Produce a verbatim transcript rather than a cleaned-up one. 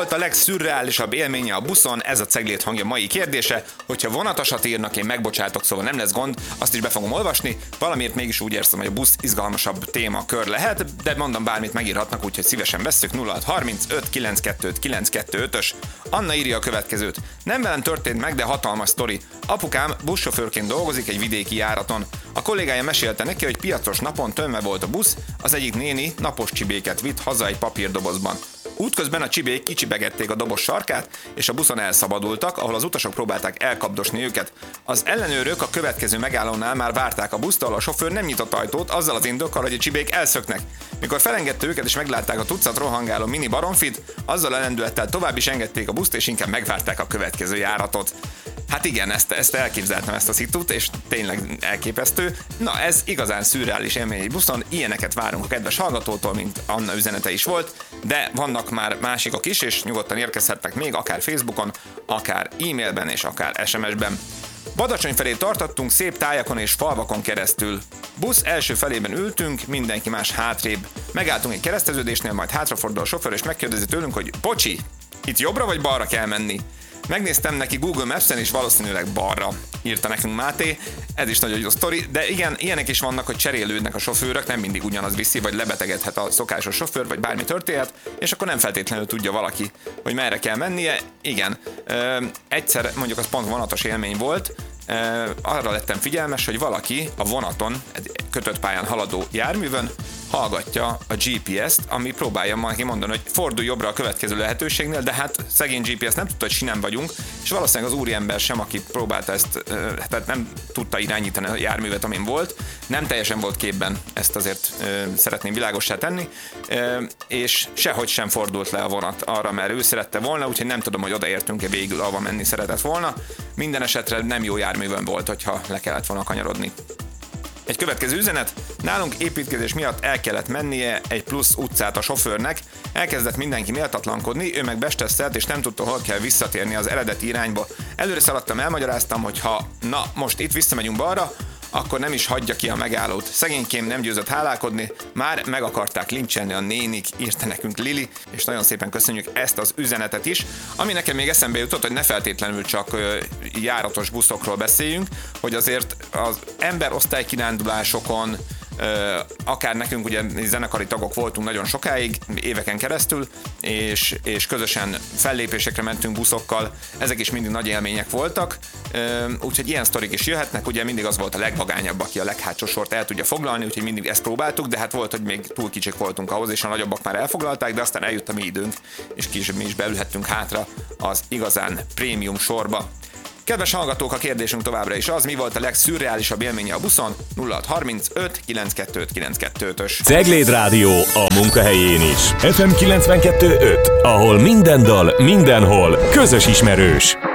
volt a legszürreálisabb élménye a buszon? Ez a Ceglét hangja mai kérdése. Hogyha vonatasat írnak, én megbocsátok, szóval nem lesz gond, azt is be fogom olvasni. Valamiért mégis úgy érzem, hogy a busz izgalmasabb témakör lehet, de mondom, bármit megírhatnak, úgyhogy szívesen vesszük. Nulla hat harmincöt kilencvenkettő kilencszázhuszonöt ös. Anna írja a következőt. Nem velem történt meg, de hatalmas sztori. Apukám buszsofőrként dolgozik egy vidéki járaton. A kollégája mesélte neki, hogy piacos napon tömve volt a busz, az egyik néni napos csibéket vitt haza egy papírdobozban. Útközben a csibék kicsibegették a doboz sarkát, és a buszon elszabadultak, ahol az utasok próbálták elkapdosni őket. Az ellenőrök a következő megállónál már várták a buszt, ahol a sofőr nem nyitott ajtót azzal az indokkal, hogy a csibék elszöknek. Mikor felengedte őket és meglátták a tucat rohangáló mini baromfit, azzal elendülettel tovább is engedték a buszt, és inkább megvárták a következő járatot. Hát igen, ezt, ezt elképzeltem, ezt a szitut, és tényleg elképesztő. Na, ez igazán szürreális élmény egy buszon, ilyeneket várunk a kedves hallgatótól, mint Anna üzenete is volt, de vannak már másikok is, és nyugodtan érkezhetnek még, akár Facebookon, akár e-mailben és akár es em es-ben. Badacsony felé tartottunk szép tájakon és falvakon keresztül. Busz első felében ültünk, mindenki más hátrébb. Megálltunk egy kereszteződésnél, majd hátrafordul a sofőr és megkérdezi tőlünk, hogy bocsi, itt jobbra vagy balra kell menni? Megnéztem neki Google Maps-en, és valószínűleg balra, írta nekünk Máté. Ez is nagyon jó sztori, de igen, ilyenek is vannak, hogy cserélődnek a sofőrök, nem mindig ugyanaz viszi, vagy lebetegedhet a szokásos sofőr, vagy bármi történhet, és akkor nem feltétlenül tudja valaki, hogy merre kell mennie. Igen, ö, egyszer mondjuk az pont vonatos élmény volt, ö, arra lettem figyelmes, hogy valaki a vonaton, kötött pályán haladó járművön hallgatja a gé pé es-t, ami próbálja majd mondani, hogy fordulj jobbra a következő lehetőségnél, de hát szegény gé pé es nem tudta, hogy sinem vagyunk, és valószínűleg az úriember sem, aki próbálta ezt, tehát nem tudta irányítani a járművet, amin volt, nem teljesen volt képben, ezt azért szeretném világossá tenni, és sehogy sem fordult le a vonat arra, mert ő szerette volna, úgyhogy nem tudom, hogy odaértünk-e végül, ahova menni szeretett volna. Minden esetre nem jó járművön volt, hogyha le kellett volna kanyarodni. Egy következő üzenet, nálunk építkezés miatt el kellett mennie egy plusz utcát a sofőrnek, elkezdett mindenki méltatlankodni, ő meg besteszelt és nem tudta, hol kell visszatérni az eredeti irányba. Előre szaladtam, elmagyaráztam, hogy ha na most itt visszamegyünk balra, akkor nem is hagyja ki a megállót. Szegénykém nem győzött hálálkodni, már meg akarták lincselni a nénik, írta nekünk Lili, és nagyon szépen köszönjük ezt az üzenetet is. Ami nekem még eszembe jutott, hogy ne feltétlenül csak ö, járatos buszokról beszéljünk, hogy azért az emberosztály kirándulásokon, ö, akár nekünk ugye zenekari tagok voltunk nagyon sokáig, éveken keresztül, és, és közösen fellépésekre mentünk buszokkal, ezek is mindig nagy élmények voltak, ö, úgyhogy ilyen sztorik is jöhetnek, ugye mindig az volt a legvagányabb, aki a leghátsó sort el tudja foglalni, úgyhogy mindig ezt próbáltuk, de hát volt, hogy még túl kicsik voltunk ahhoz, és a nagyobbak már elfoglalták, de aztán eljött a mi időnk, és később mi is beülhettünk hátra az igazán prémium sorba. Kedves hallgatók, a kérdésünk továbbra is az, mi volt a legszürreálisabb élménye a buszon? nulla hat harmincöt kilencvenkettő kilencszázhuszonöt ös. Cegléd Rádió a munkahelyén is. ef em kilencvenkettő öt, ahol minden dal, mindenhol közös ismerős.